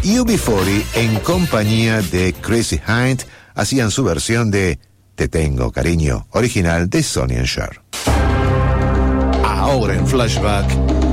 UB40, en compañía de Chrissie Hynde, hacían su versión de Te tengo cariño, original de Sonny & Cher. Ahora en Flashback,